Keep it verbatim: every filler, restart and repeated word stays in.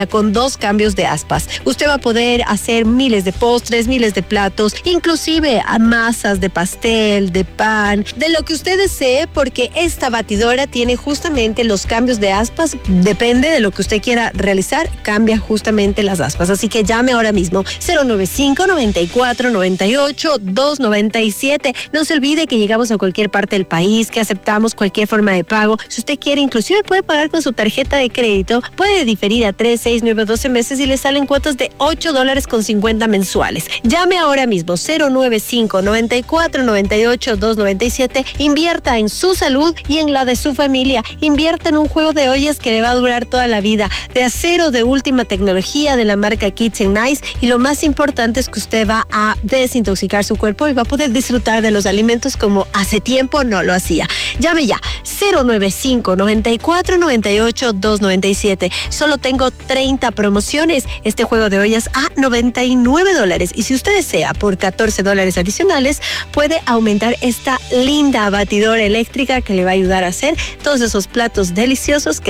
con dos cambios de aspas. Usted va a poder hacer miles de postres, miles de platos, inclusive a masas de pastel, de pan, de lo que usted desee, porque esta batidora tiene justamente los cambios de aspas. Depende de lo que usted quiera realizar, cambia justamente las aspas. Así que llame ahora mismo cero nueve cinco, noventa y cuatro, noventa y ocho, doscientos noventa y siete. No se olvide que llegamos a cualquier parte del país, que aceptamos cualquier forma de pago. Si usted quiere, inclusive puede pagar con su tarjeta de crédito, puede diferir a tres, seis, nueve, doce meses y le salen cuotas de ocho dólares con cincuenta mensuales. Llame ahora mismo cero nueve cinco, noventa y cuatro, noventa y ocho, doscientos noventa y siete. Invierta en su salud y en la de su familia. Invierta en un juego de ollas que le va a durar toda la vida, de acero de última tecnología de la marca Kitchen Nice, y lo más importante es que usted va a desintoxicar su cuerpo y va a poder disfrutar de los alimentos como hace tiempo no lo hacía. Llame ya cero nueve cinco, noventa y cuatro, noventa y ocho, doscientos noventa y siete. Solo tengo treinta promociones. Este juego de ollas a noventa y nueve dólares. Y si usted desea, por catorce dólares adicionales, puede aumentar esta linda batidora eléctrica que le va a ayudar a hacer todos esos platos deliciosos que